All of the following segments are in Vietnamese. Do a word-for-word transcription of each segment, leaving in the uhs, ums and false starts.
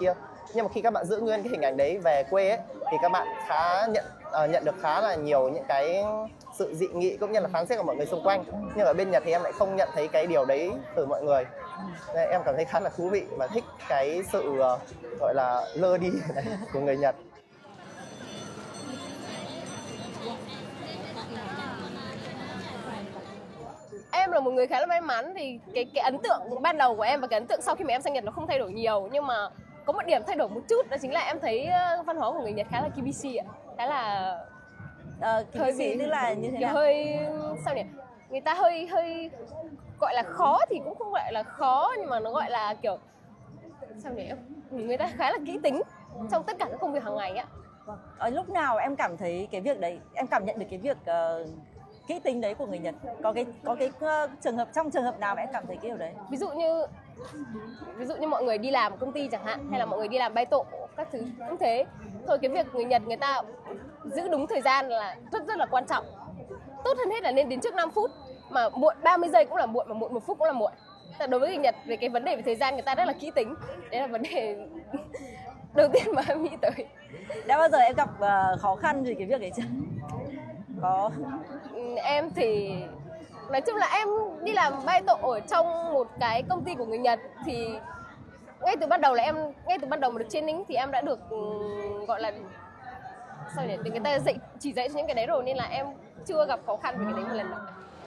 kia. Nhưng mà khi các bạn giữ nguyên cái hình ảnh đấy về quê ấy, thì các bạn khá nhận uh, nhận được khá là nhiều những cái sự dị nghị cũng như là phán xét của mọi người xung quanh. Nhưng ở bên Nhật thì em lại không nhận thấy cái điều đấy từ mọi người. Nên em cảm thấy khá là thú vị và thích cái sự uh, gọi là lơ đi này của người Nhật. Em là một người khá là may mắn, thì cái cái ấn tượng ban đầu của em và cái ấn tượng sau khi mà em sang Nhật nó không thay đổi nhiều, nhưng mà có một điểm thay đổi một chút, đó chính là em thấy văn hóa của người Nhật khá là kibisi ạ, khá là uh, hơi bị tức là như thế nào? Hơi sao nhỉ? Người ta hơi hơi gọi là khó thì cũng không gọi là khó, nhưng mà nó gọi là kiểu sao nhỉ? Người ta khá là kỹ tính trong tất cả các công việc hàng ngày ạ. Ở lúc nào em cảm thấy cái việc đấy, em cảm nhận được cái việc uh, kỹ tính đấy của người Nhật? Có cái có cái uh, trường hợp trong trường hợp nào mà em cảm thấy cái điều đấy? Ví dụ như ví dụ như mọi người đi làm công ty chẳng hạn, hay là mọi người đi làm bay tổ các thứ cũng thế. Thôi cái việc người Nhật người ta giữ đúng thời gian là rất rất là quan trọng. Tốt hơn hết là nên đến trước năm phút, mà muộn ba mươi giây cũng là muộn, mà muộn một phút cũng là muộn. Đối với người Nhật về cái vấn đề về thời gian người ta rất là kỹ tính. Đấy là vấn đề đầu tiên mà em nghĩ tới. Đã bao giờ em gặp uh, khó khăn vì cái việc đấy chưa? Có. Em thì nói chung là em đi làm bay tổ ở trong một cái công ty của người Nhật, thì ngay từ ban đầu là em ngay từ ban đầu mà được training thì em đã được um, gọi là sao nhỉ, được người ta dạy chỉ dạy cho những cái đấy rồi, nên là em chưa gặp khó khăn về cái đấy một lần nào.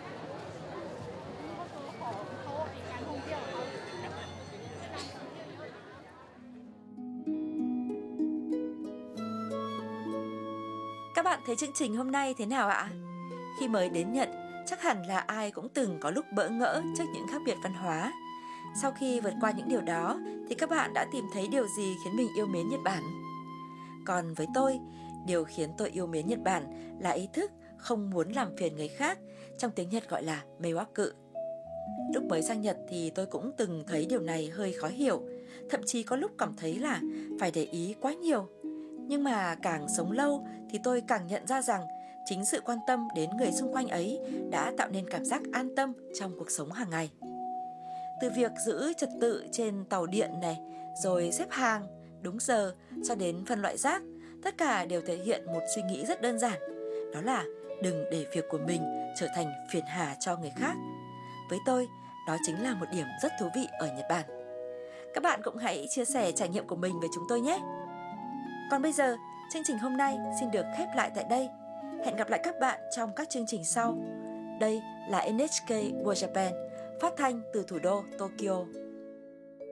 Các bạn thấy chương trình hôm nay thế nào ạ? Khi mới đến Nhật, chắc hẳn là ai cũng từng có lúc bỡ ngỡ trước những khác biệt văn hóa. Sau khi vượt qua những điều đó, thì các bạn đã tìm thấy điều gì khiến mình yêu mến Nhật Bản? Còn với tôi, điều khiến tôi yêu mến Nhật Bản là ý thức không muốn làm phiền người khác, trong tiếng Nhật gọi là meiwaku. Lúc mới sang Nhật thì tôi cũng từng thấy điều này hơi khó hiểu, thậm chí có lúc cảm thấy là phải để ý quá nhiều. Nhưng mà càng sống lâu thì tôi càng nhận ra rằng chính sự quan tâm đến người xung quanh ấy đã tạo nên cảm giác an tâm trong cuộc sống hàng ngày. Từ việc giữ trật tự trên tàu điện này, rồi xếp hàng đúng giờ, cho đến phân loại rác, tất cả đều thể hiện một suy nghĩ rất đơn giản, đó là đừng để việc của mình trở thành phiền hà cho người khác. Với tôi, đó chính là một điểm rất thú vị ở Nhật Bản. Các bạn cũng hãy chia sẻ trải nghiệm của mình với chúng tôi nhé. Còn bây giờ, chương trình hôm nay xin được khép lại tại đây. Hẹn gặp lại các bạn trong các chương trình sau. Đây là en ết ca World Japan, phát thanh từ thủ đô Tokyo.